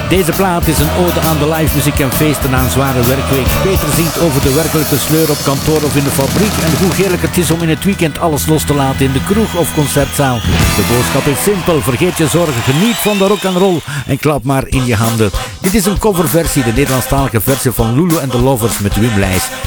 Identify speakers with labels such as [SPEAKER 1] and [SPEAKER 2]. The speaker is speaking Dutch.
[SPEAKER 1] Deze plaat is een ode aan de live muziek en feesten na een zware werkweek. Peter zingt over de werkelijke sleur op kantoor of in de fabriek en hoe heerlijk het is om in het weekend alles los te laten in de kroeg of concertzaal. De boodschap is simpel, vergeet je zorgen, geniet van de rock and roll en klap maar in je handen. Dit is een coverversie, de Nederlandstalige versie van Lulu and the Lovers met Wim Leijs.